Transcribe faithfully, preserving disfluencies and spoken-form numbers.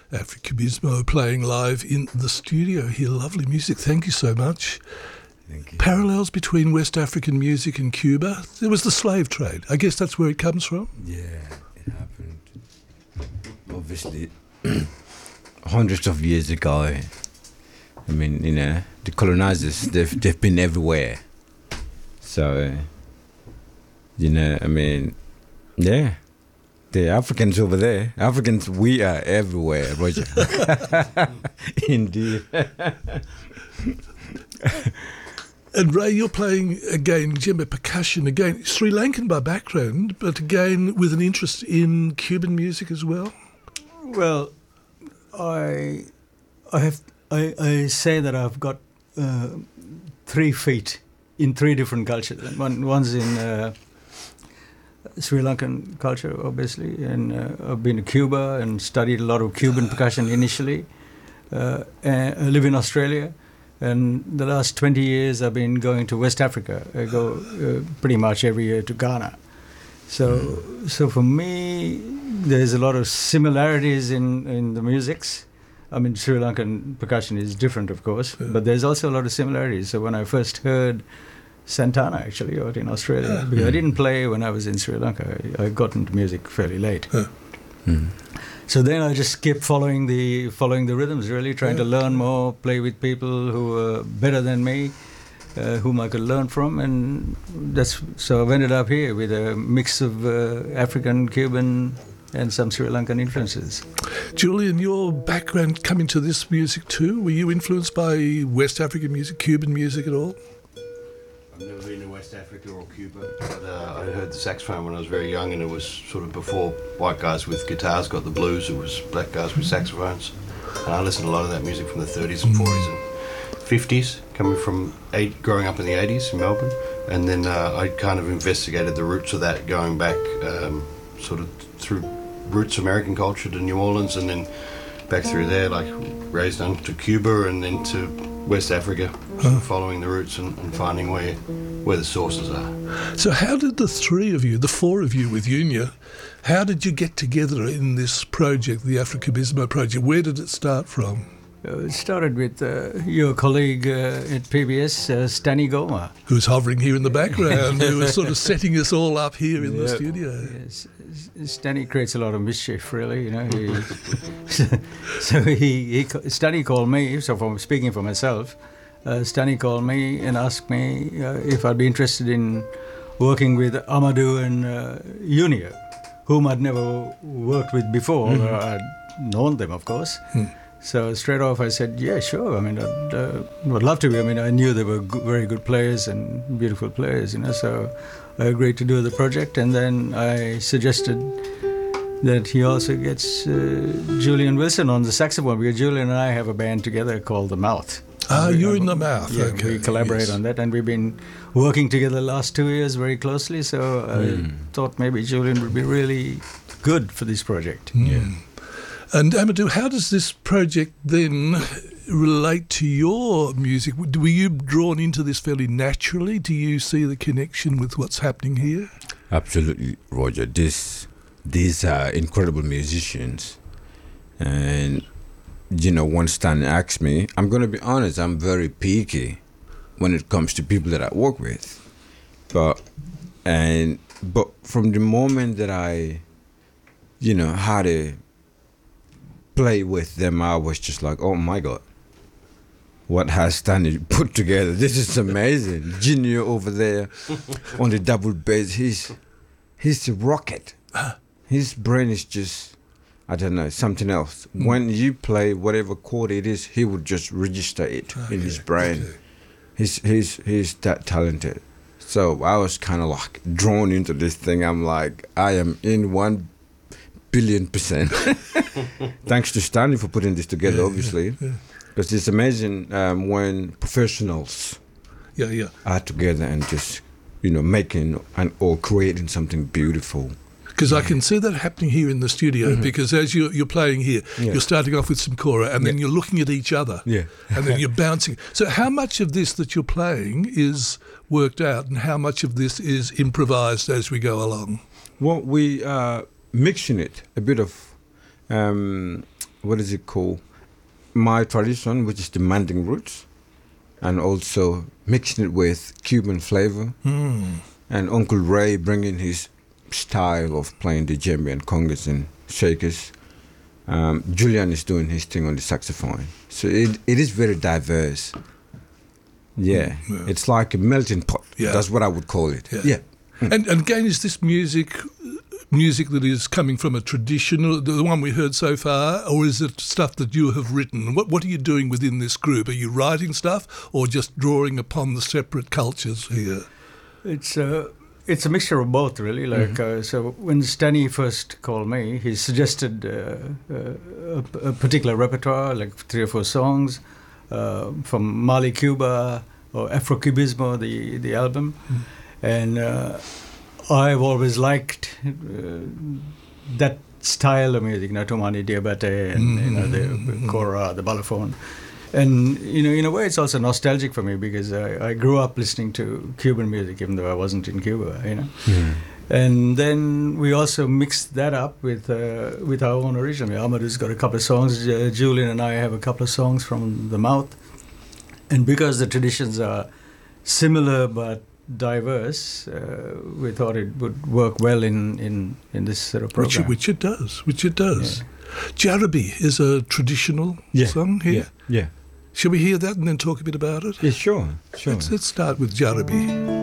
Afro-Cubismo playing live in the studio here. Lovely music. Thank you so much. Thank you. Parallels between West African music and Cuba. There was the slave trade. I guess that's where it comes from. Yeah, it happened. Obviously, hundreds of years ago. I mean, you know, the colonizers, they've, they've been everywhere. So, you know, I mean, yeah. The Africans over there, Africans, we are everywhere, Roger. Indeed. And Ray, you're playing again djembe percussion again, Sri Lankan by background, but again with an interest in Cuban music as well. Well, I, I have, I, I say that I've got uh, three feet in three different cultures. One, one's in uh, Sri Lankan culture, obviously, and uh, I've been to Cuba and studied a lot of Cuban percussion initially. Uh, and I live in Australia. And the last twenty years, I've been going to West Africa. I go uh, pretty much every year to Ghana. So, mm. so for me, there's a lot of similarities in, in the musics. I mean, Sri Lankan percussion is different, of course, yeah. but there's also a lot of similarities. So when I first heard Santana, actually, out in Australia, yeah. because mm. I didn't play when I was in Sri Lanka. I, I got into music fairly late. Yeah. Mm. So then I just kept following the following the rhythms, really trying yeah. to learn more, play with people who were better than me, uh, whom I could learn from, and that's so I've ended up here with a mix of uh, African, Cuban, and some Sri Lankan influences. Julian, your background coming to this music too, were you influenced by West African music, Cuban music at all? I've never been to West Africa or Cuba, but uh, I heard the saxophone when I was very young, and it was sort of before white guys with guitars got the blues, it was black guys with saxophones. And I listened to a lot of that music from the thirties and forties and fifties, coming from eight, growing up in the eighties in Melbourne. And then uh, I kind of investigated the roots of that, going back um, sort of through roots American culture to New Orleans, and then back through there, like raised on to Cuba and then to West Africa, huh. following the roots and, and finding where where the sources are. So how did the three of you, the four of you with Unia, how did you get together in this project, the Afro-Cubismo project? Where did it start from? Uh, it started with uh, your colleague uh, at P B S, uh, Stanny Goma. Who's hovering here in the background, who was sort of setting us all up here in yeah. the studio. Yes. Stanny creates a lot of mischief, really, you know. He, so, so he, he, Stanny called me, so from speaking for myself, uh, Stanny called me and asked me uh, if I'd be interested in working with Amadou and uh, Unia, whom I'd never worked with before. Mm-hmm. I'd known them, of course. Mm. So straight off I said, yeah, sure. I mean, I'd, uh, would love to. I mean, I knew they were go- very good players and beautiful players, you know, so I agreed to do the project. And then I suggested that he also gets uh, Julian Wilson on the saxophone, because Julian and I have a band together called The Mouth. Ah, we, you're in The Mouth. Yeah, okay. we collaborate yes. on that, and we've been working together the last two years very closely, so mm. I thought maybe Julian would be really good for this project. Mm. Yeah. And Amadou, how does this project then relate to your music? Were you drawn into this fairly naturally? Do you see the connection with what's happening here? Absolutely, Roger. This, these are incredible musicians. And, you know, when Stan asked me, I'm going to be honest, I'm very picky when it comes to people that I work with. But, and, but from the moment that I, you know, had a play with them, I was just like, oh my God, what has Stanley put together? This is amazing. Junior over there on the double bass, he's he's a rocket. His brain is just, I don't know, something else. Mm. When you play whatever chord it is, he would just register it okay. in his brain. Okay. He's he's he's that talented. So I was kind of like drawn into this thing. I'm like, I am in one billion percent. Thanks to Stanley for putting this together, yeah, obviously. Because yeah, yeah. it's amazing um, when professionals yeah, yeah. are together and just, you know, making and or creating something beautiful. Because yeah. I can see that happening here in the studio, mm-hmm. because as you're, you're playing here, yeah. you're starting off with some kora, and yeah. then you're looking at each other, yeah. and then you're bouncing. So how much of this that you're playing is worked out, and how much of this is improvised as we go along? Well, we are mixing it, a bit of um, what is it called? My tradition, which is the Manding roots, and also mixing it with Cuban flavor. Mm. And Uncle Ray bringing his style of playing the djembe and congas and shakers. Um, Julian is doing his thing on the saxophone. So it it is very diverse. Yeah, yeah. It's like a melting pot. Yeah. That's what I would call it. Yeah. yeah. And, and again, is this music music that is coming from a traditional, the one we heard so far, or is it stuff that you have written? What What are you doing within this group? Are you writing stuff or just drawing upon the separate cultures here? It's a it's a mixture of both, really. Like mm-hmm. uh, so, when Stanny first called me, he suggested uh, uh, a, a particular repertoire, like three or four songs uh, from Mali, Cuba, or Afro-Cubismo, the the album, mm-hmm. and uh, I've always liked uh, that style of music, Natumani Diabate, and mm-hmm. you know the kora, the balafon. And, you know, in a way, it's also nostalgic for me because I, I grew up listening to Cuban music, even though I wasn't in Cuba, you know. Mm. And then we also mixed that up with uh, with our own original. Amadou's got a couple of songs. Uh, Julian and I have a couple of songs from the mouth. And because the traditions are similar but diverse, uh, we thought it would work well in, in, in this sort of program. Which, which it does, which it does. Yeah. Jarabi is a traditional yeah. song here. Yeah, yeah. Shall we hear that and then talk a bit about it? Yeah, sure, sure. Let's, let's start with Jarabi.